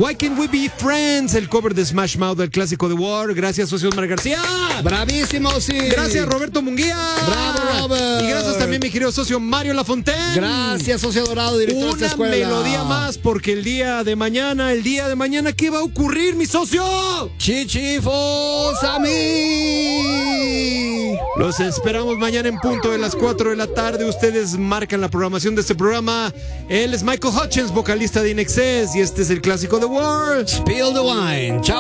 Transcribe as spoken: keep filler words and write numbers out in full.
Why Can't We Be Friends, el cover de Smash Mouth del clásico The War. Gracias, socio Osmar García. Bravísimo, sí. Gracias, Roberto Munguía. Bravo, Robert. Y gracias también, mi querido socio Mario Lafontaine. Gracias, socio Dorado, director de esta Una escuela. melodía más, porque el día de mañana, el día de mañana, ¿qué va a ocurrir, mi socio? Chichifos a mí. Los esperamos mañana en punto de las cuatro de la tarde. Ustedes marcan la programación de este programa. Él es Michael Hutchins, vocalista de I N X S, y este es el clásico The War. Spill the wine. Chao.